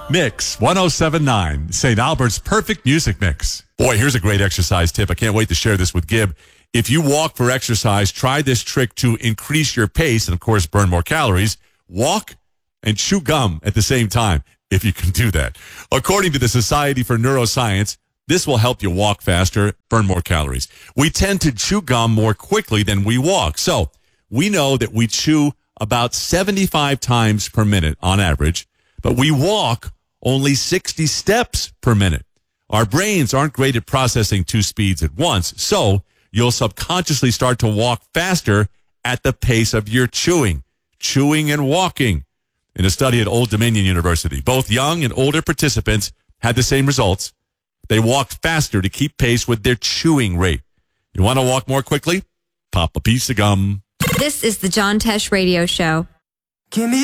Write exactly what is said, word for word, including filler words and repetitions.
Mix one oh seven point nine, Saint Albert's perfect music mix. Boy, here's a great exercise tip. I can't wait to share this with Gib. If you walk for exercise, try this trick to increase your pace and, of course, burn more calories. Walk and chew gum at the same time, if you can do that. According to the Society for Neuroscience, this will help you walk faster, burn more calories. We tend to chew gum more quickly than we walk. So we know that we chew about seventy-five times per minute on average, but we walk only sixty steps per minute. Our brains aren't great at processing two speeds at once, so you'll subconsciously start to walk faster at the pace of your chewing. Chewing and walking. In a study at Old Dominion University, both young and older participants had the same results. They walked faster to keep pace with their chewing rate. You want to walk more quickly? Pop a piece of gum. This is the John Tesh Radio Show. Give me